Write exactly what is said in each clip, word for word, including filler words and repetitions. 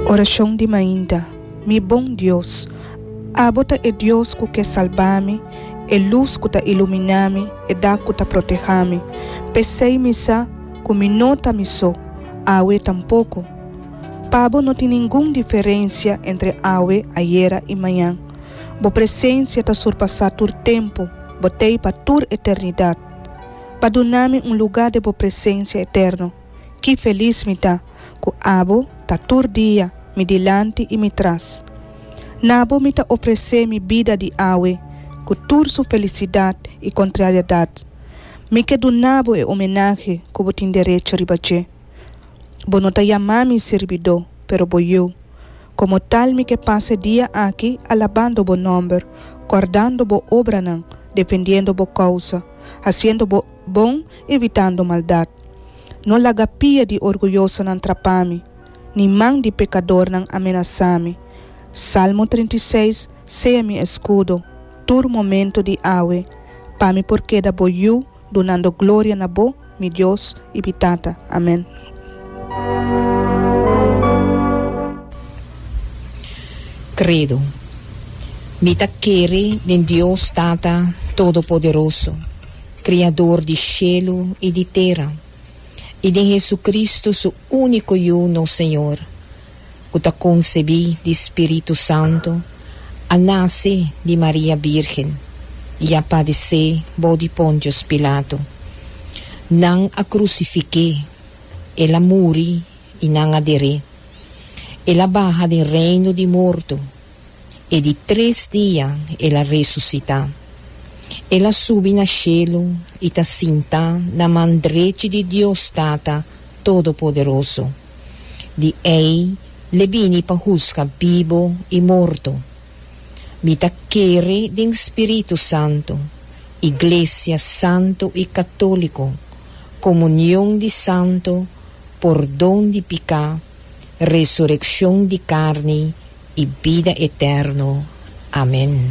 Oração de mainda. Mi bom Deus, abota é Deus que quer salvar-me, é luz que ta ilumina-me, é dá que ta proteja-me. Pensei-me sa, que me nota me só, awe tampouco. Pabo não tem nenhuma diferença entre awe, ayer e manhã. Bo presença ta surpassar tur tempo, botei para tur eternidade. Para donar-me um lugar de bo presença eterno. Que feliz me tá, que abo ta tur dia, me dilante e me traz. Nabo me ta oferecer mi vida de awe, com toda sua felicidade e contrariedade. Me que do nabo é homenagem que eu tenho direito a ribater. Bo não ta chamar-me servidor, pero bo eu. Como tal me que passe dia aqui alabando bo nome, guardando bo obra não, defendendo bo causa, fazendo bo bom, evitando maldade. Não lagapia de orgulhoso não trapame, nem mão de pecador não ameaçame. Salmo trinta e seis, seja mi escudo, tur momento de awe, para me porque da bo eu, donando glória na bo, mi Deus e bitata. Amém. Credo. Mi taccheri in Deus Tata Todo-Poderoso, Criador de cielo e de terra, e de Jesucristo, su único e uno Senhor, que ta concebi de Espírito Santo, a nasce de Maria Virgem, e a padecer bo de Pontius Pilato. Não a crucifiquei, ela muri e não adere. Ela barra do reino de morto, e de três dias ela ressuscita. Ela sube na cielo e ta sinta na mandrete de Deus Tata Todo-Poderoso. De ei le vini pa juzga vivo e morto. Mi ta quere de Espírito Santo, Iglesia Santo e Católico, comunhão de santo, perdão de pecado, ressurreição de carne e vida eterna. Amém.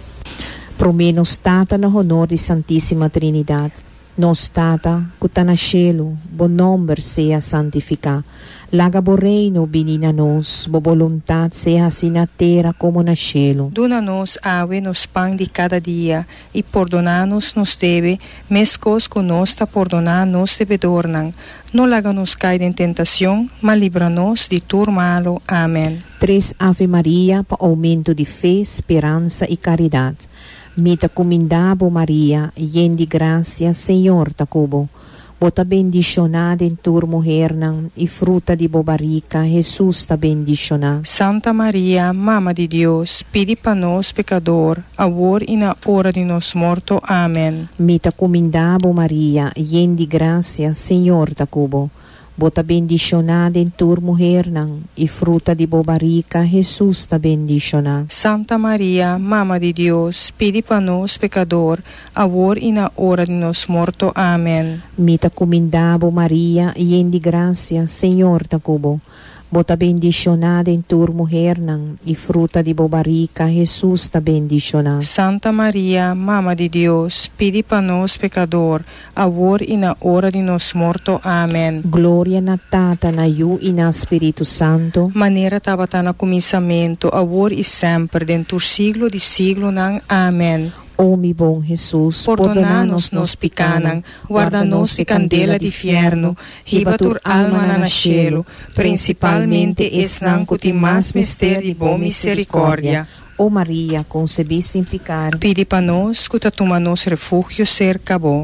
Promenos Tata no honor de Santíssima Trinidade. Nos Tata, que está na cielo, bo nome seja santificado. Laga bo reino vinina nos, bo voluntade seja assim na terra como na cielo. Dona-nos awe nos pão de cada dia, e perdona-nos nos deve, mescos que nos ta perdonar nos devedornan. Não laga-nos cair em tentação, mas livra-nos de tudo malo. Amém. Três Ave Maria para aumento de fé, esperança e caridade. Mita comendabo Maria, yen de graça, Senhor ta cubo. Bota bendicionada em tua mulher nan, e fruta de bobarica, Jesus ta bendicionada. Santa Maria, Mama de Deus, pedi para nós pecador, agora e na hora de nos morto. Amém. Mita comendabo Maria, yen de graça, Senhor ta cubo. Bota bendicionada em tua mulher nan, e fruta de bobarica, Jesus ta bendicionada. Santa Maria, Mama de Deus, pedi para nós pecador, agora e na hora de nos morto. Amém. Mita comendabo Maria, yen de graça, Senhor ta cubo. Bota bendicionada em tua mulher nan, e fruta de bobarica, Jesus ta bendicionada. Santa Maria, Mama de Deus, pedi para nós pecador, agora e na hora de nos morto. Amém. Glória na Tata, na Yu e na Espírito Santo. Maneira estava no começamento, agora e sempre, dentro do siglo de siglo. Nan. Amém. Oh, mi bom Jesus, perdona-nos nos picanan, guarda-nos de candela de fierno, riba tur alma na cielo, principalmente esnan que tem mais mistério de boa misericórdia. Oh Maria, concebi sem pecar, pedi para nós que toma-nos refúgio cerca bo.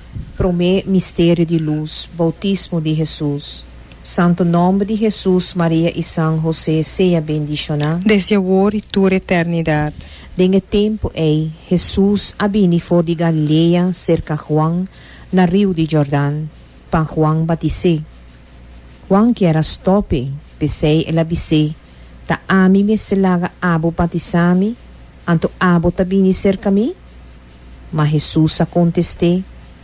Promê mistério de luz, bautismo de Jesus. Santo nome de Jesus, Maria e São José, seja bendicionado. Desde agora e toda eternidade. Dengue tempo ei, Jesus abini for de Galileia, cerca Juan, na rio de Jordão, pa Juan batizei. Juan que era stope, pesei e labisei, ta ami me selaga abo batizami, anto abo tabini cerca mi? Ma Jesus a contestei,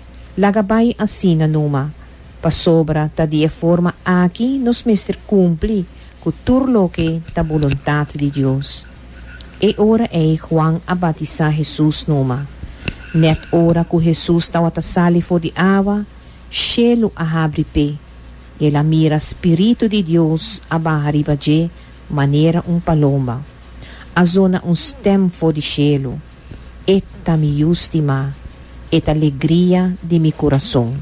lagabay asina numa, pa sobra ta dia forma aqui nos mestre cumpli, cu turlo que ta voluntade de Deus. E ora é Juan a batizar Jesus numa. Net ora que Jesus estava a sali for de água, cielo a abre pé. Ela mira Espírito de Deus abarriba de maneira um paloma. A zona um stem for de cielo. Eta mi justima, eta alegria de mi coração.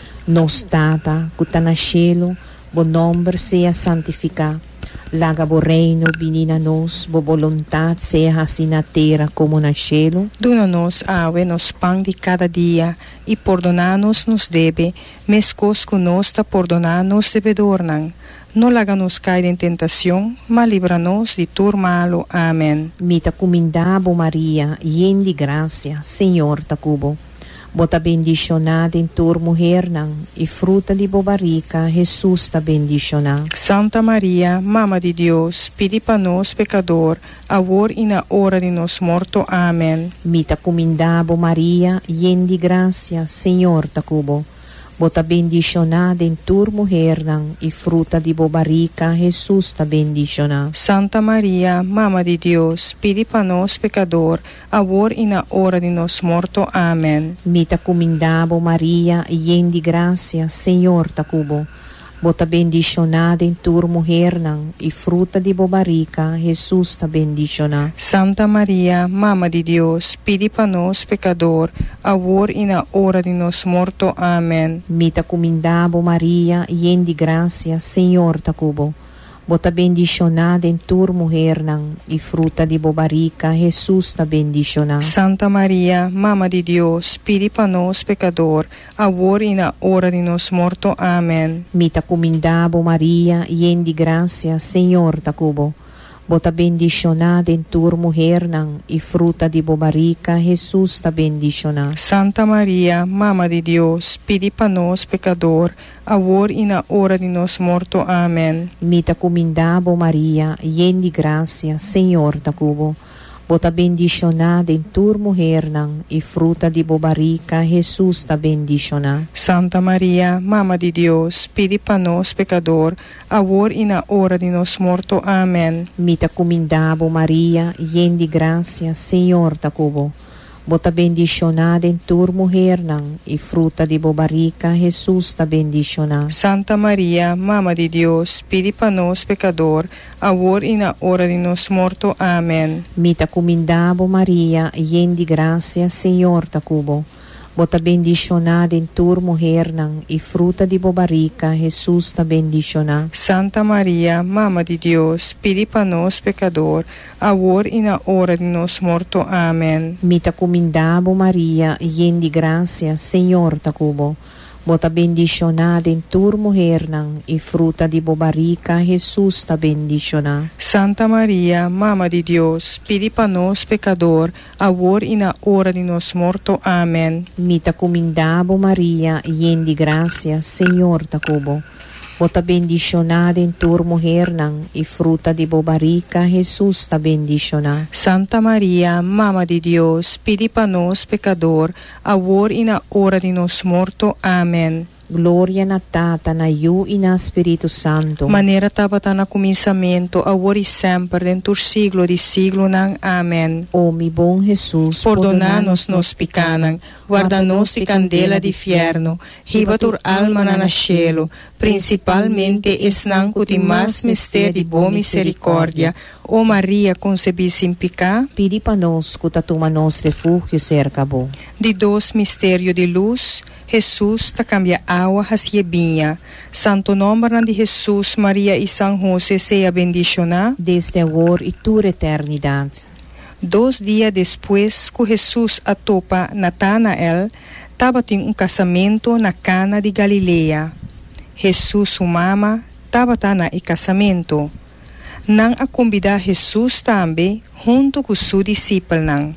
Nos tata, que na cielo, bo nome seja santificado. Laga bo reino binina nos, bo vontade seja assim na terra como na cielo. Dona-nos awe nos pão de cada dia, e perdona-nos nos debe, mescos conosco perdona-nos devedornan. Não laga-nos cair em tentação, mas livra-nos de tudo malo. Amém. Mita comindabo Maria, yen de graça, Senhor tacubo. Bota bendicionada em tua mulher não, e fruta de bobarica, Jesus ta bendicionada. Santa Maria, Mama de Deus, pedi para nós pecador, agora e na hora de nos morto. Amém. Mita comindabo Maria, yen de graça, Senhor tacubo. Bota bendicionada em tua mulher não, e fruta de bobarica, Jesus ta bendicionada. Santa Maria, Mama de Deus, pedi para nós pecador, agora e na hora de nos morto. Amém. Mita comindabo Maria, yen de graça, Senhor tacubo. Bota bendicionada em tua mulher não, e fruta de bobarica, Jesus ta bendicionada. Santa Maria, Mama de Deus, pedi para nós pecador, agora e na hora de nos morto. Amém. Mita comindabo Maria, yen de graça, Senhor tacubo. Bota bendicionada em tua mulher não, e fruta de bobarica, Jesus ta bendicionada. Santa Maria, Mama de Deus, pedi para nós pecador, agora e na hora de nos morto. Amém. Mita comindabo Maria, yen de graça, Senhor tacubo. Bota bendicionada em tua mulher não, e fruta de bobarica, Jesus ta bendicionada. Santa Maria, Mama de Deus, pedi para nós pecador, agora e na hora de nos morto. Amém. Mita comindabo Maria, yen de graça, Senhor tacubo. Bota bendicionada em tua mulher não, e fruta de bobarica, Jesus ta bendicionada. Santa Maria, Mama de Deus, pedi para nós pecador, agora e na hora de nos morto. Amém. Mita comindabo Maria, yen de graça, Senhor tacubo. Bota bendicionada em tua mulher não, e fruta de bobarica, Jesus ta bendicionada. Santa Maria, Mama de Deus, pedi para nós pecador, agora e na hora de nos morto. Amém. Mita comindabo Maria, yen de graça, Senhor tacubo. Bota bendicionada em tua mulher não, e fruta de bobarica, Jesus ta bendicionada. Santa Maria, Mama de Deus, pedi para nós pecador, agora e na hora de nos morto. Amém. Mita comindabo Maria, yen de graça, Senhor tacubo. Bota bendicionada em tua mulher não, e fruta de bobarica, Jesus ta bendicionada. Santa Maria, Mama de Deus, pedi para nós pecador, agora e na hora de nos morto. Amém. Mita comindabo Maria, yen de graça, Senhor tacubo. Bota bendicionada em tua mulher não, e fruta de bobarica, Jesus ta bendicionada. Santa Maria, Mama de Deus, pedi para nós pecador, agora e na hora de nos morto. Amém. Glória na Tata, na Yu e na Espírito Santo. Maneira tabata na começamento, agora e sempre, dentro do siglo de siglo nang. Amém. O mi bom Jesus, perdona-nos nos picanan, guarda-nos de candela de fierno, riba tur alma na cielo, principalmente esnan cuti mais mistério de boa misericórdia. O Maria concebi sem picar, pedi para nós, que toma nos refúgio cerca bo. De dois mistério de luz, Jesus ta cambia água hacia vinha. Santo nome de Jesus, Maria e São José seja bendicionado desde agora e toda eternidade. Dois dias depois que Jesus atopa Natanael, estava tendo um casamento na Cana de Galileia. Jesus, sua mama, estava na e casamento. Nang a convidar Jesus também, junto com seu discípulo. Nang.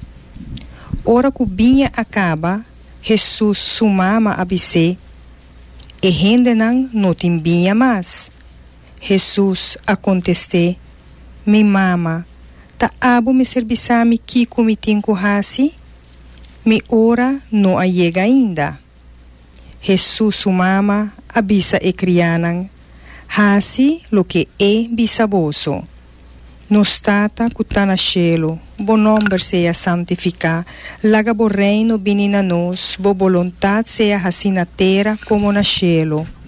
Ora que vinha acaba, Jesus, sua mama, abise, e rende nang não tem vinha mais. Jesus a conteste, minha mama, ta abo me serviçame que comitim com hasi? Mi ora não a chega ainda. Jesus, sua mama, abisa e crianang, hasi lo que é bisaboso. Nos tata que na cielo, bo nome seja santificado, laga bo reino bini na nos, bo vontade seja assim na terra como na cielo.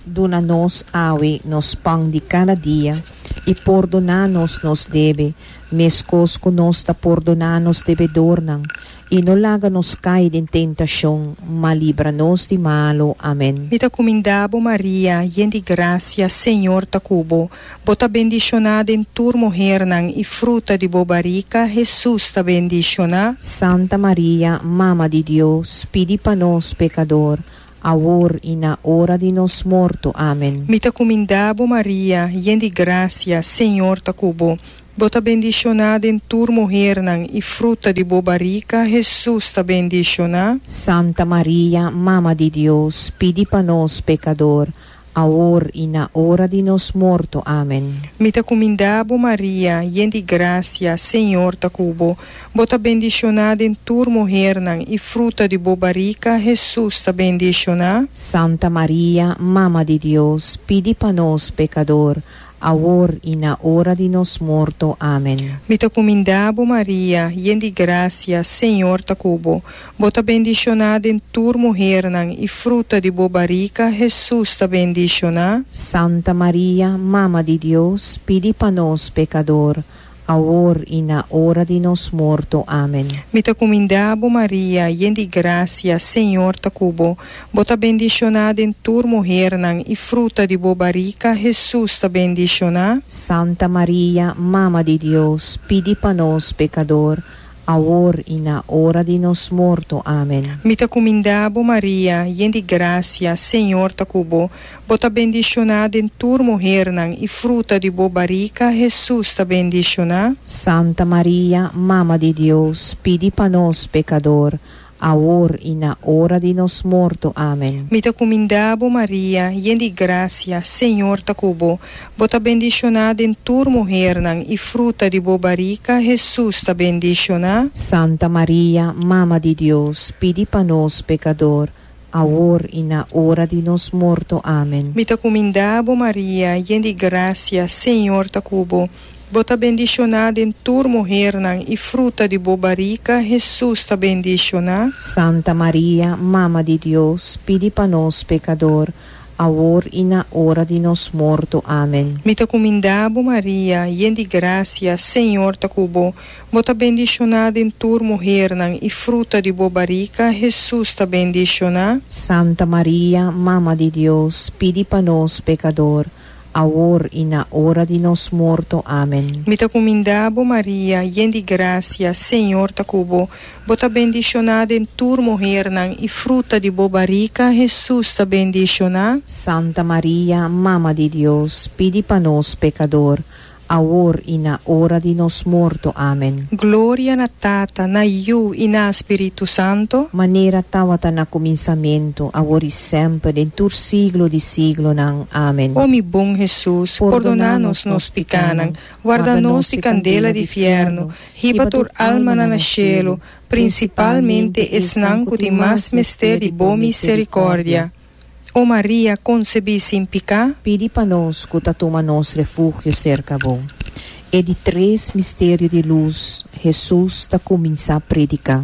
dona-nos awe nos pão de cada dia, e perdonar-nos nos deve, mescos conosco perdonar-nos devedor não, e não laga-nos cair em tentação, mas livra-nos de malo. Amém. Mita comindabo Maria, yen de gracia, Senhor ta cubo, bota bendicionada em tur mujer nan, e fruta de bobarica, Jesus ta bendicionada. Santa Maria, Mama de Deus, pedi para nós pecador, agora e na hora de nos morto. Amém. Mita comindabo Maria, yen de gracia, Senhor ta cubo, bota bendicionada em tur mujer nan, e fruta de bobarica, Jesus ta bendicionada. Santa Maria, Mama de Deus, pedi para nós pecador, agora e na hora de nos morto. Amém. Mita comindabo Maria, yen de gracia, Senhor ta cubo, bota bendicionada em tur mujer nan, e fruta de bobarica, Jesus ta bendicionada. Santa Maria, Mama de Deus, pedi para nós pecador, agora e na hora de nos morto. Amém. Mita comindabo Maria, yen de gracia, Senhor ta cubo, bota bendicionada em tur mujer nan, e fruta de bobarica, Jesus ta bendicionada. Santa Maria, Mama de Deus, pedi para nós pecador, agora e na hora de nos morto. Amém. Mita comindabo Maria, yen de gracia, Senhor ta cubo, bota bendicionada em tur mujer nan, e fruta de bobarica, Jesus ta bendicionada. Santa Maria, Mama de Deus, pedi para nós pecador, agora e na hora de nos morto. Amém. Mita comindabo Maria, yen de gracia, Senhor ta cubo, bota bendicionada em tur mujer nan, e fruta de bobarica, Jesus ta bendicionada. Santa Maria, Mama de Deus, pedi para nós pecador, agora e na hora de nos morto. Amém. Mita comindabo Maria, yen de gracia, Senhor ta cubo, bota bendicionada em tur mujer nan, e fruta de bobarica, Jesus ta bendicionada. Santa Maria, Mama de Deus, pedi para nós pecador, agora e na hora de nos morto. Amém. Mita comindabo Maria, yen de gracia, Senhor ta cubo, bota bendicionada em tur mujer nan, e fruta de bobarica, Jesus ta bendicionada. Santa Maria, Mama de Deus, pedi para nós pecador, agora e na hora de nos morto. Amém. Mita comindabo Maria, yen de gracia, Senhor ta cubo, bota bendicionada em tur mujer nan, e fruta de bobarica, Jesus ta bendicionada. Santa Maria, Mama de Deus, pedi para nós pecador, agora e na hora de nos morto. Amém. Mita comindabo Maria, yen de gracia, Senhor ta cubo, bota bendicionada em tur mujer nan, e fruta de bobarica, Jesus ta bendicionada. Santa Maria, Mama de Deus, pedi para nós pecador, agora e na hora de nos morto. Amém. Glória na Tata, na Iu e na Espírito Santo, maneira tawata na começamento, agora e sempre, em tur siglo de siglo não. Amém. ó mi bom Jesus, perdona-nos nos picanan, guarda-nos de candela de fierno, riba tur alma na cielo, principalmente esnanco de mais mistério de boa misericórdia. Ó Maria, concebi sem picar, pedi para nós que toma nos refúgio cerca bom. E de três mistérios de luz, Jesus está começando a predicar.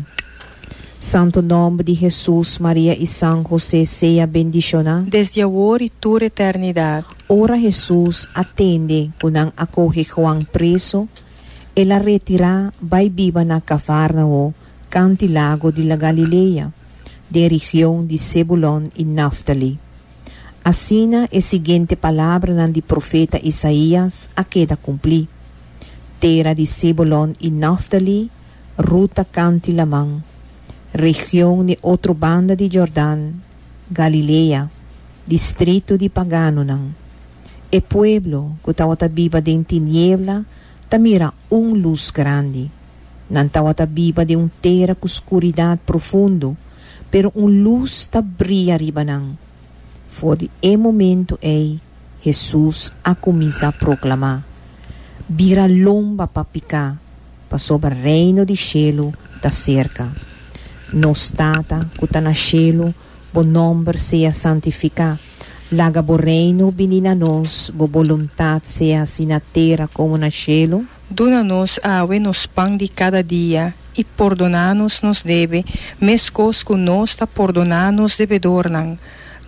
Santo nome de Jesus, Maria e São José seja bendicionado desde agora e toda eternidade. Ora Jesus atende quando acolhe João preso, ela retira, vai viva na Cafarnaum, canti lago de la Galileia, de região de Zebulon e Naftali. Assina a seguinte palavra na de profeta Isaías a queda cumprir. Terra de Zebulon e Naftali, ruta canti lamang, região de outra banda de Jordão, Galileia, distrito de Paganonan. E pueblo que estava viva de tiniebla, tamira um luz grande. Não estava viva de um terra com escuridade profundo, pero um luz ta brilha ribanan. For e momento ei, Jesus a começar a proclamar. Vira lomba para picar, para sobre o reino de cielo da cerca. Nos tata, que está na cielo, bo nome seja santificado. Laga bo reino vinina nos, bo voluntade seja assim na terra como na cielo. Dona-nos awe nos pão de cada dia, e perdona-nos nos deve, mescos que nós ta perdona-nos devedor não.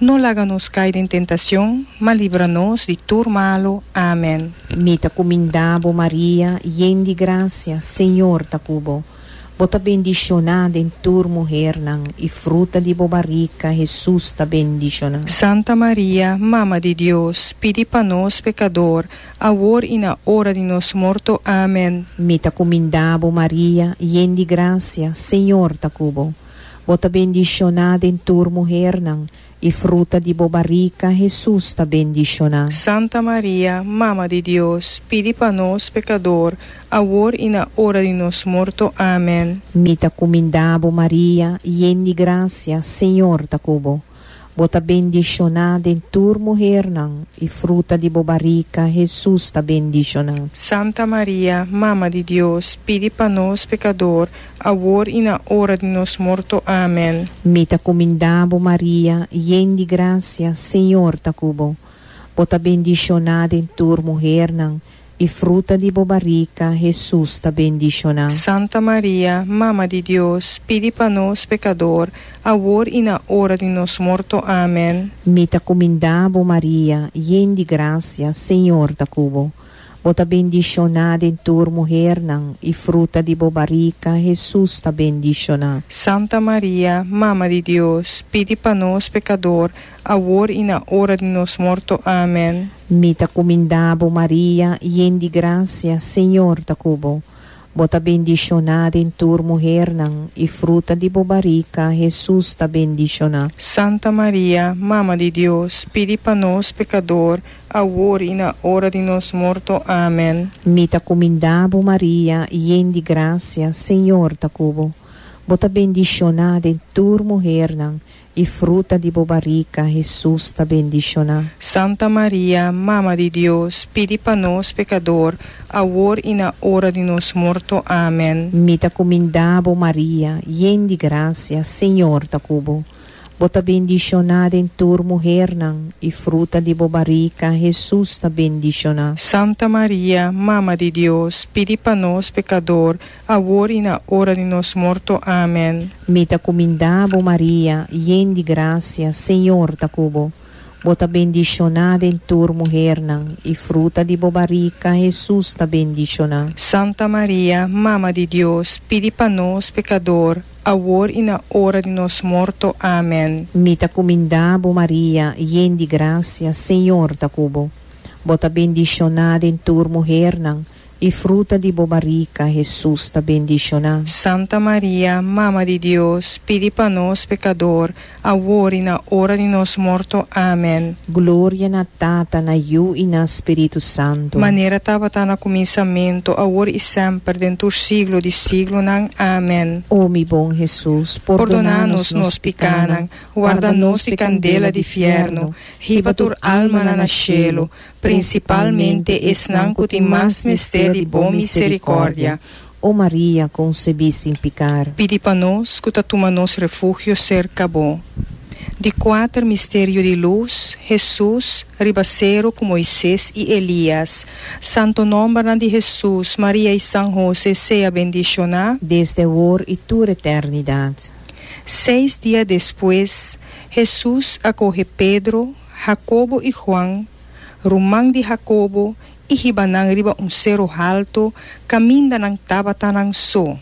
não laga-nos cair em tentação, mas livra-nos de tudo malo. Amém. Mita comindabo Maria, yen de graça, Senhor ta cubo. Bota bendicionada em tur mulher nang, e fruta de bobarica, Jesus ta bendicionada. Santa Maria, Mama de Deus, pedi para nós pecador, agora e na hora de nosso morto. Amém. Mita comindabo Maria, yen de graça, Senhor ta cubo. Bota bendicionada em tur mulher nang, e fruta de bobarica, Jesus ta bendicionada. Santa Maria, Mama de Deus, pedi para nós pecador, agora e na hora de nosso morto. Amém. Mita comindabo Maria, yen de graça, Senhor ta cubo. Bota bendicionada em tur mulher nang, e fruta de bobarica, Jesus ta bendicionada. Santa Maria, Mama de Deus, pedi para nós pecador, agora e na hora de nosso morto. Amém. Mita comindabo Maria, yen de graça, Senhor ta cubo. Bota bendicionada em tur mulher nang, e fruta de bobarica, Jesus ta bendicionada. Santa Maria, Mama de Deus, pedi para nós pecador, agora e na hora de nosso morto. Amém. Mita comindabo Maria, yen de graça, Senhor ta cubo. Bota bendicionada em tur mulher nang, e fruta de bobarica, Jesus ta bendicionada. Santa Maria, Mama de Deus, pedi para nós pecador, agora e na hora de nosso morto. Amém. Mita comindabo Maria, yen de graça, Senhor ta cubo. Bota bendicionada em tur mulher nang, e fruta de bobarica, Jesus ta bendicionada. Santa Maria, Mama de Deus, pedi para nós pecador, agora e na hora de nosso morto. Amém. Mita comindabo Maria, yen de graça, Senhor ta cubo. Bota bendicionada em tur mulher nang, e fruta de bobarica, Jesus ta bendicionada. Santa Maria, Mama de Deus, pedi para nós pecador, agora e na hora de nosso morto. Amém. Mita comindabo Maria, yen de graça, Senhor ta cubo. Bota bendicionada em tur mulher nang, e fruta de bobarica, Jesus ta bendicionada. Santa Maria, Mama de Deus, pedi para nós pecador, agora e na hora de nosso morto. Amém. Mita comindabo Maria, yen de graça, Senhor ta cubo. Bota bendicionada em tur mulher nang, e fruta de bobarica, Jesus ta bendicionada. Santa Maria, Mama de Deus, pedi para nós pecador, agora e na hora de nosso morto. Amém. Mita comindabo Maria, yen de graça, Senhor ta cubo. Bota bendicionada em tur mulher nang, e fruta de bobarica, Jesus ta bendicionada. Santa Maria, Mama de Deus, pedi para nós pecador, agora e na hora de nosso morto. Amém. Glória na Tata, na Yu e na Espírito Santo. Maneira estava no começamento, agora e sempre, dentro do siglo de siglo. Nang. Amém. Ó mi bom Jesus, Perdona-nos nos picanan, guarda-nos de candela de fierno, riba tur alma na nascelo, principalmente esnan cuti mais mistério de boa misericórdia. Ó Maria, concebi sem picar. Pedi para nós, que toma nos refúgio cerca bom. De quatro mistério de luz, Jesus, ribaceiro com Moisés e Elias. Santo nome de Jesus, Maria e São José, seja bendicionado. Desde agora e toda eternidade. Seis dias depois, Jesus acorre Pedro, Jacobo e Juan, rumang de Jacobo, e ribanang riba um cerro alto, caminda nang tabata nang so.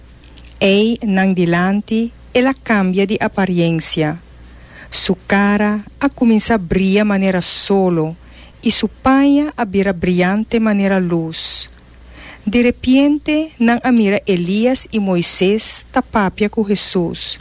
Ei nang dilante, ela cambia de aparência. Su cara a começa a brilhar maneira solo, e su paia a vira brilhante maneira luz. De repente, nang amira Elias e Moisés tapapia com Jesus.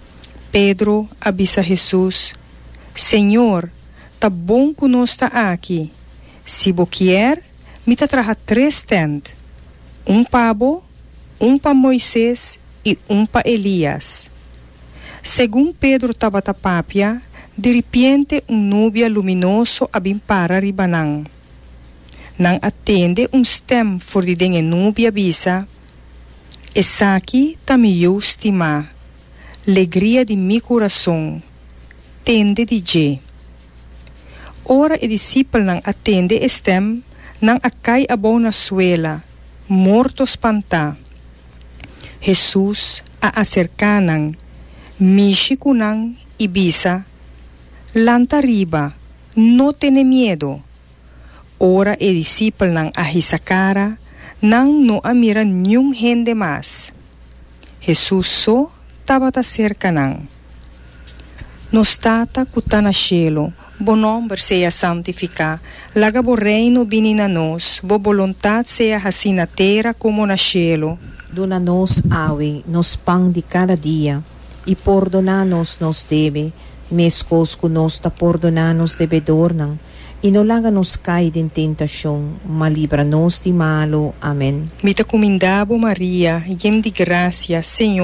Pedro avisa Jesus: Senhor, tá bom que nós está aqui. Se você quer, me tá traga três tendas. Um pabo, um para Moisés e um para Elias. Segundo Pedro estava tapapia, de repente um nuvem luminoso abimpara ribanang. Nang atende um stem for de dengue nuvem avisa: essa aqui tá me eu estima, alegria de mi coração, tende de je. Ora e discípulo nang atende estem, nang acai abau na suela, morto espanta. Jesus a acercanang, mishi kunang ibisa, Lanta riba, no tiene miedo. Ora e discípulo nang ahisakara, nang no amira nenhum gente mais. Jesus só estava cerca nang. Nos tata kutana cielo, bo nome seja santificado, laga bo reino bini na nos, bo voluntad seja assim na terra como na cielo. Dona-nos, awe, nos pão de cada dia, e perdona-nos nos deve, mescos que nos ta perdona-nos devedor nang, e não laga-nos cair em tentação, mas livra-nos de malo. Amém. Mita comindabo Maria, yem de graça, Senhor